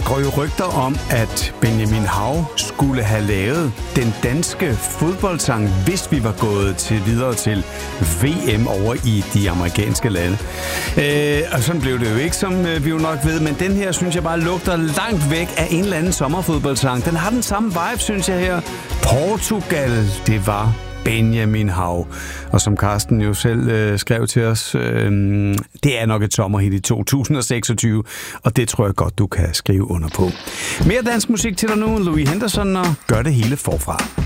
går jo rygter om, at Benjamin Hav skulle have lavet den danske fodboldsang, hvis vi var gået videre til VM over i de amerikanske lande. Og sådan blev det jo ikke, som vi jo nok ved, men den her, synes jeg bare lugter langt væk af en eller anden sommerfodboldsang. Den har den samme vibe, synes jeg her. Portugal, det var Benjamin Hav. Og som Carsten jo selv skrev til os, det er nok et sommerhit i 2026, og det tror jeg godt, du kan skrive under på. Mere dansk musik til dig nu, Louis Henderson, og gør det hele forfra.